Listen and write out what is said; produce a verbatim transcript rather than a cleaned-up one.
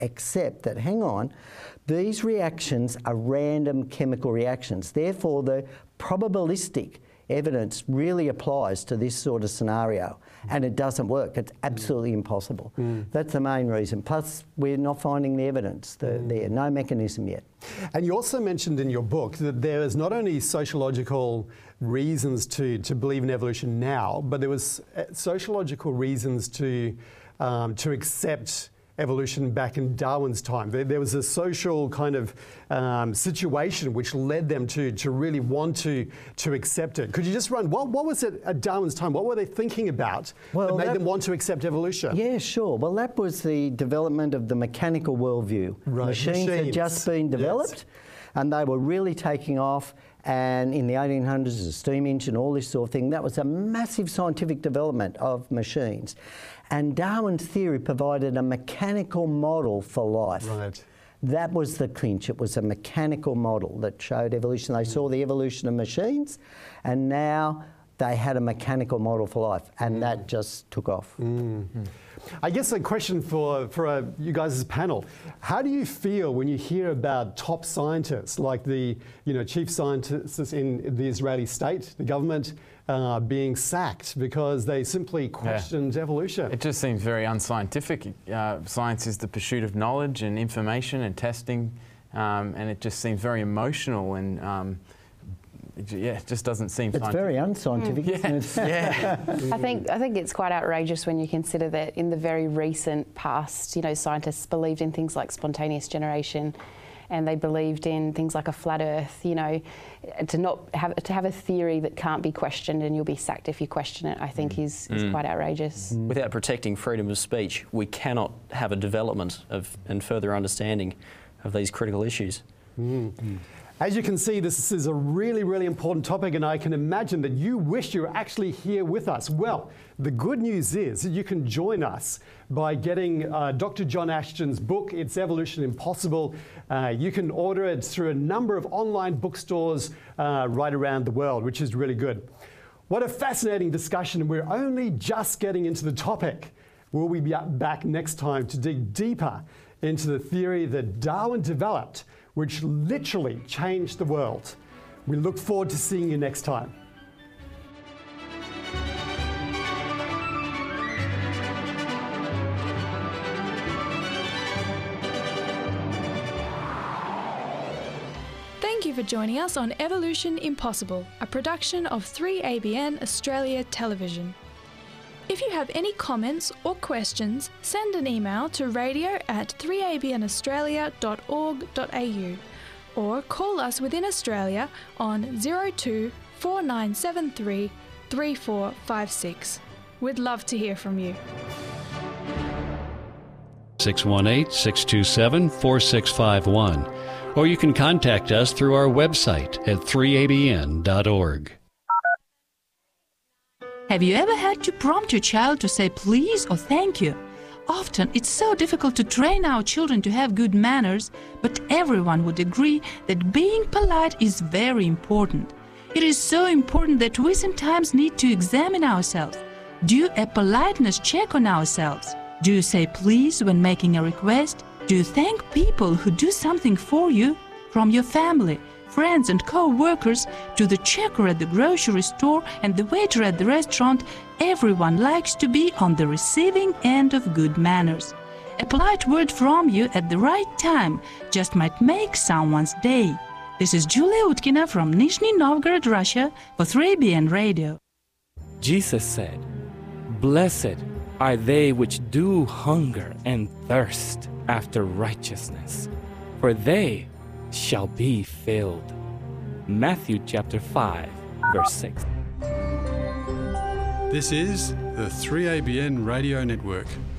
accept that, hang on, these reactions are random chemical reactions. Therefore, the probabilistic evidence really applies to this sort of scenario, and it doesn't work. It's absolutely impossible. Mm. That's the main reason. Plus, we're not finding the evidence. The, mm. There, no mechanism yet. And you also mentioned in your book that there is not only sociological reasons to, to believe in evolution now, but there was sociological reasons to, um, to accept evolution back in Darwin's time. There, there was a social kind of um, situation which led them to, to really want to, to accept it. Could you just run, what, what was it at Darwin's time? What were they thinking about well, that made that, them want to accept evolution? Yeah, sure. Well, that was the development of the mechanical worldview. Right. Machines, Machines had just been developed, yes. and they were really taking off. And in the eighteen hundreds, the steam engine, all this sort of thing, that was a massive scientific development of machines. And Darwin's theory provided a mechanical model for life. Right. That was the clinch. It was a mechanical model that showed evolution. They mm. saw the evolution of machines, and now they had a mechanical model for life, and mm. that just took off. Mm. Mm. I guess a question for, for uh, you guys as a panel. How do you feel when you hear about top scientists, like the you know, chief scientists in the Israeli state, the government, uh, being sacked because they simply questioned yeah. evolution? It just seems very unscientific. Uh, science is the pursuit of knowledge and information and testing, um, and it just seems very emotional and um, yeah, it just doesn't seem It's scientific. very unscientific, mm. isn't it? Yeah. I think I think it's quite outrageous when you consider that in the very recent past, you know, scientists believed in things like spontaneous generation, and they believed in things like a flat Earth. You know, to not have to have a theory that can't be questioned and you'll be sacked if you question it, I think mm. is, is mm. quite outrageous. Mm. Without protecting freedom of speech, we cannot have a development of and further understanding of these critical issues. Mm. Mm. As you can see, this is a really, really important topic, and I can imagine that you wish you were actually here with us. Well, the good news is that you can join us by getting uh, Doctor John Ashton's book, It's Evolution Impossible. Uh, you can order it through a number of online bookstores uh, right around the world, which is really good. What a fascinating discussion. We're only just getting into the topic. We'll be back next time to dig deeper into the theory that Darwin developed, which literally changed the world. We look forward to seeing you next time. Thank you for joining us on Evolution Impossible, a production of three A B N Australia Television. If you have any comments or questions, send an email to radio at three a b n australia dot org dot a u or call us within Australia on zero two four nine seven three three four five six. We'd love to hear from you. six one eight, six two seven, four six five one, or you can contact us through our website at three a b n dot org. Have you ever had to prompt your child to say please or thank you? Often it's so difficult to train our children to have good manners, but everyone would agree that being polite is very important. It is so important that we sometimes need to examine ourselves, do a politeness check on ourselves. Do you say please when making a request? Do you thank people who do something for you? From your family, friends and co-workers to the checker at the grocery store and the waiter at the restaurant, everyone likes to be on the receiving end of good manners. A polite word from you at the right time just might make someone's day. This is Julia Utkina from Nizhny Novgorod, Russia for three A B N Radio. Jesus said, "Blessed are they which do hunger and thirst after righteousness, for they shall be filled." Matthew chapter five, verse six. This is the three A B N Radio Network.